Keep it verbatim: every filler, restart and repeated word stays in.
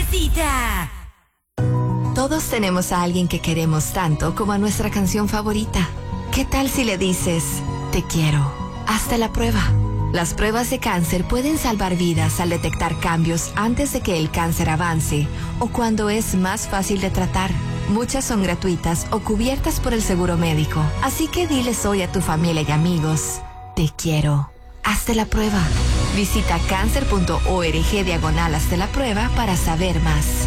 Suavecita. Todos tenemos a alguien que queremos tanto como a nuestra canción favorita. ¿Qué tal si le dices, te quiero? Hazte la prueba. Las pruebas de cáncer pueden salvar vidas al detectar cambios antes de que el cáncer avance o cuando es más fácil de tratar. Muchas son gratuitas o cubiertas por el seguro médico. Así que diles hoy a tu familia y amigos, te quiero. Hazte la prueba. Visita cáncer punto org diagonal hazte la prueba para saber más.